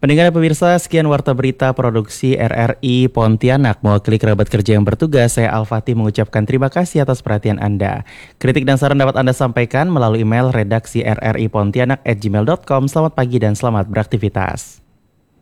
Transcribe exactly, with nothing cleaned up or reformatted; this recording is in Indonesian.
Pendengar dan pemirsa, sekian warta berita produksi R R I Pontianak. Mewakili kerabat kerja yang bertugas, saya Al-Fatih mengucapkan terima kasih atas perhatian Anda. Kritik dan saran dapat Anda sampaikan melalui email redaksi r r i pontianak at gmail dot com. Selamat pagi dan selamat beraktivitas.